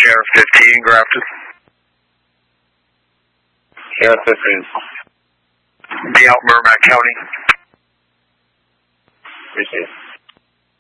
Sheriff 15, Grafton. Sheriff 15. Be out Merrimack County. Appreciate it.